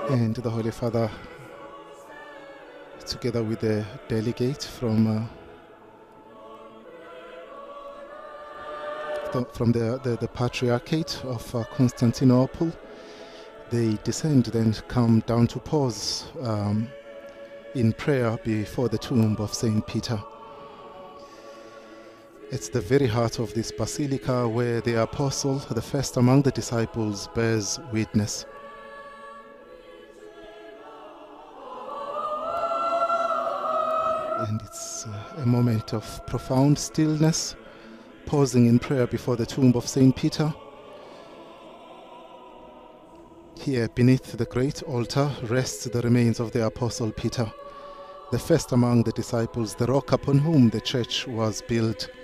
And the Holy Father, together with the delegate from the Patriarchate of Constantinople, they descend and come down to pause in prayer before the tomb of Saint Peter. It's the very heart of this basilica where the apostle, the first among the disciples, bears witness. And it's a moment of profound stillness, pausing in prayer before the tomb of Saint Peter. Here beneath the great altar rests the remains of the Apostle Peter, the first among the disciples, the rock upon whom the church was built.